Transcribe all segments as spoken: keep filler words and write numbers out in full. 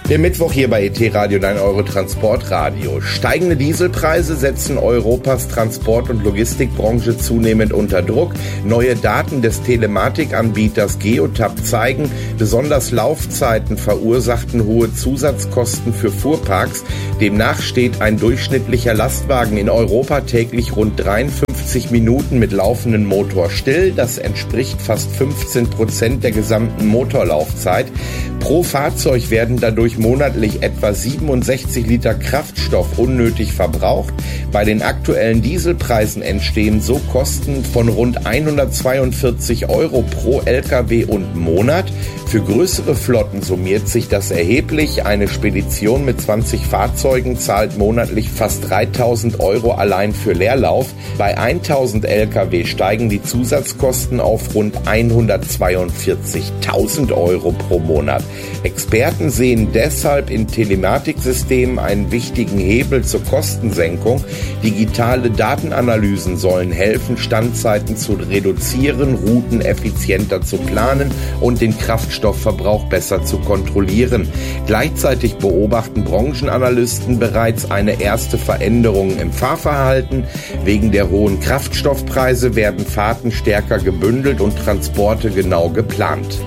Der Mittwoch hier bei E T Radio, dein Euro-Transportradio. Steigende Dieselpreise setzen Europas Transport- und Logistikbranche zunehmend unter Druck. Neue Daten des Telematikanbieters Geotab zeigen, besonders Laufzeiten verursachten hohe Zusatzkosten für Fuhrparks. Demnach steht ein durchschnittlicher Lastwagen in Europa täglich rund dreiundfünfzig Minuten mit laufendem Motor still. Das entspricht fast fünfzehn Prozent der gesamten Motorlaufzeit. Pro Fahrzeug werden dadurch monatlich etwa siebenundsechzig Liter Kraftstoff unnötig verbraucht. Bei den aktuellen Dieselpreisen entstehen so Kosten von rund hundertzweiundvierzig Euro pro L K W und Monat. Für größere Flotten summiert sich das erheblich. Eine Spedition mit zwanzig Fahrzeugen zahlt monatlich fast dreitausend Euro allein für Leerlauf. Bei tausend L K W steigen die Zusatzkosten auf rund hundertzweiundvierzigtausend Euro pro Monat. Experten sehen deshalb in Telematiksystemen einen wichtigen Hebel zur Kostensenkung. Digitale Datenanalysen sollen helfen, Standzeiten zu reduzieren, Routen effizienter zu planen und den Kraftstoffverbrauch besser zu kontrollieren. Gleichzeitig beobachten Branchenanalysten bereits eine erste Veränderung im Fahrverhalten. Wegen der hohen Kraftstoffpreise werden Fahrten stärker gebündelt und Transporte genau geplant.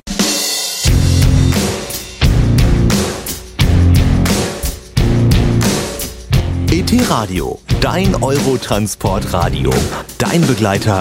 E T Radio, dein Euro-Transportradio, dein Begleiter